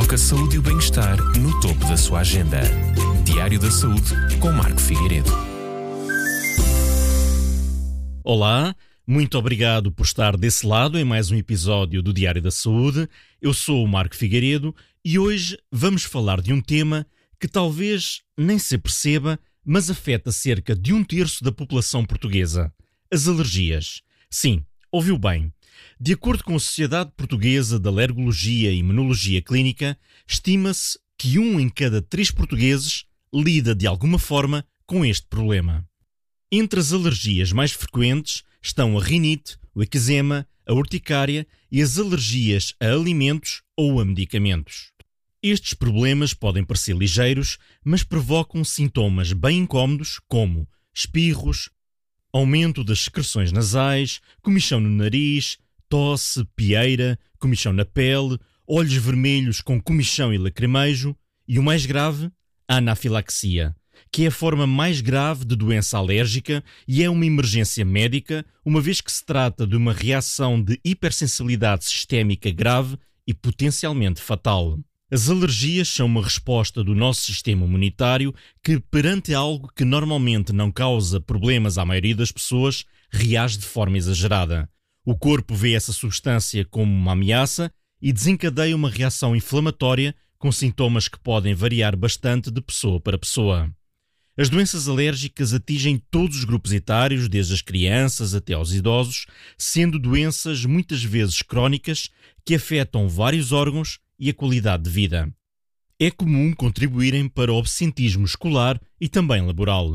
Coloca a saúde e o bem-estar no topo da sua agenda. Diário da Saúde com Marco Figueiredo. Olá, muito obrigado por estar desse lado em mais um episódio do Diário da Saúde. Eu sou o Marco Figueiredo e hoje vamos falar de um tema que talvez nem se perceba, mas afeta cerca de 1/3 da população portuguesa: as alergias. Sim, ouviu bem. De acordo com a Sociedade Portuguesa de Alergologia e Imunologia Clínica, estima-se que 1 em cada 3 portugueses lida de alguma forma com este problema. Entre as alergias mais frequentes estão a rinite, o eczema, a urticária e as alergias a alimentos ou a medicamentos. Estes problemas podem parecer ligeiros, mas provocam sintomas bem incómodos como espirros, aumento das secreções nasais, comichão no nariz, tosse, pieira, comichão na pele, olhos vermelhos com comichão e lacrimejo e, o mais grave, a anafilaxia, que é a forma mais grave de doença alérgica e é uma emergência médica, uma vez que se trata de uma reação de hipersensibilidade sistémica grave e potencialmente fatal. As alergias são uma resposta do nosso sistema imunitário que, perante algo que normalmente não causa problemas à maioria das pessoas, reage de forma exagerada. O corpo vê essa substância como uma ameaça e desencadeia uma reação inflamatória com sintomas que podem variar bastante de pessoa para pessoa. As doenças alérgicas atingem todos os grupos etários, desde as crianças até aos idosos, sendo doenças muitas vezes crónicas que afetam vários órgãos e a qualidade de vida. É comum contribuírem para o absentismo escolar e também laboral.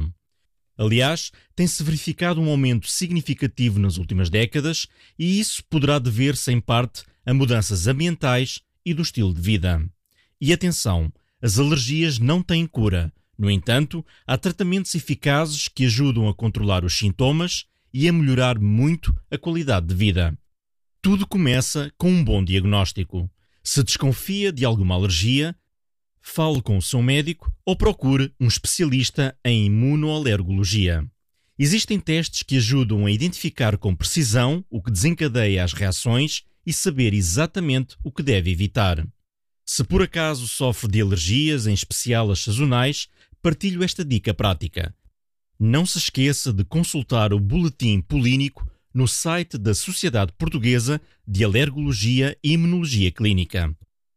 Aliás, tem-se verificado um aumento significativo nas últimas décadas e isso poderá dever-se em parte a mudanças ambientais e do estilo de vida. E atenção, as alergias não têm cura. No entanto, há tratamentos eficazes que ajudam a controlar os sintomas e a melhorar muito a qualidade de vida. Tudo começa com um bom diagnóstico. Se desconfia de alguma alergia, fale com o seu médico ou procure um especialista em imunoalergologia. Existem testes que ajudam a identificar com precisão o que desencadeia as reações e saber exatamente o que deve evitar. Se por acaso sofre de alergias, em especial as sazonais, partilho esta dica prática. Não se esqueça de consultar o boletim polínico no site da Sociedade Portuguesa de Alergologia e Imunologia Clínica.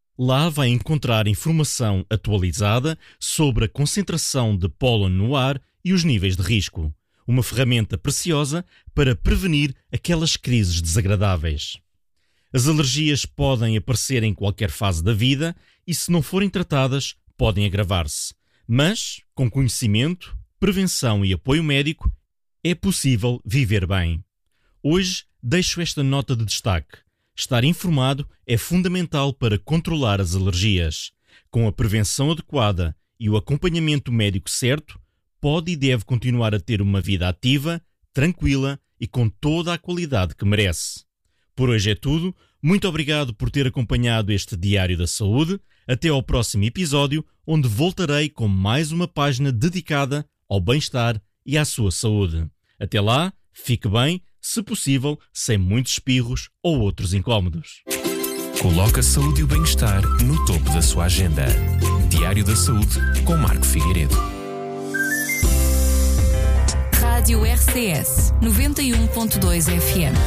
Lá vai encontrar informação atualizada sobre a concentração de pólen no ar e os níveis de risco, uma ferramenta preciosa para prevenir aquelas crises desagradáveis. As alergias podem aparecer em qualquer fase da vida e, se não forem tratadas, podem agravar-se. Mas, com conhecimento, prevenção e apoio médico, é possível viver bem. Hoje deixo esta nota de destaque. Estar informado é fundamental para controlar as alergias. Com a prevenção adequada e o acompanhamento médico certo, pode e deve continuar a ter uma vida ativa, tranquila e com toda a qualidade que merece. Por hoje é tudo. Muito obrigado por ter acompanhado este Diário da Saúde. Até ao próximo episódio, onde voltarei com mais uma página dedicada ao bem-estar e à sua saúde. Até lá, fique bem, se possível, sem muitos espirros ou outros incómodos. Coloca a saúde e o bem-estar no topo da sua agenda. Diário da Saúde com Marco Figueiredo. Rádio RCS 91.2 FM.